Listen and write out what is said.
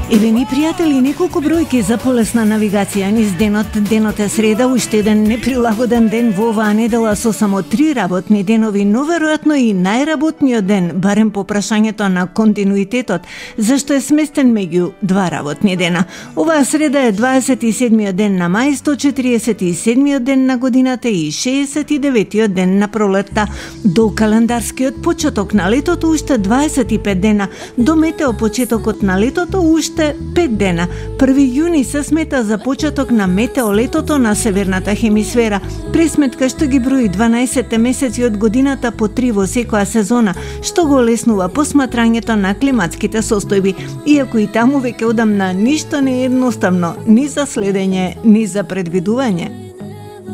Еве пријатели, неколку бројки за полесна навигација низ денот. Денот е среда, уште еден неприлагоден ден во оваа недела со само 3 работни денови, но веројатно и најработниот ден, барем по прашањето на континуитетот, зашто е сместен меѓу 2 работни дена. Оваа среда е 27-миот ден на мај, 147-миот ден на годината и 69-тиот ден на пролетта. До календарскиот почеток на летото уште 25 дена, до метео почетокот на летото уште 5 дена. 1 јуни се смета за почеток на метеолетото на северната хемисфера. Пресметка што ги брои 12 месеци од годината по 3 во секоја сезона, што го леснува посматрањето на климатските состојби. Иако и таму веќе одамна ништо не е едноставно, ни за следење, ни за предвидување.